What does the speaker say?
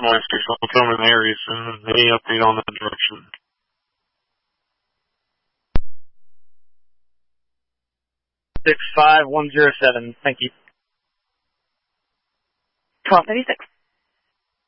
Quartermaster, so I'll come in the area soon. Any update on that direction? Six 5 107. Thank you. 1236.